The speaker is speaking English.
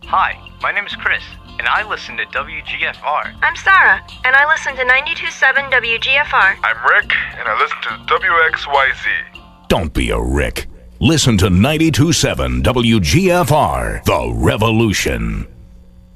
Hi, my name is Chris, and I listen to WGFR. I'm Sarah, and I listen to 92.7 WGFR. I'm Rick, and I listen to WXYZ. Don't be a Rick. Listen to 92.7 WGFR, The Revolution.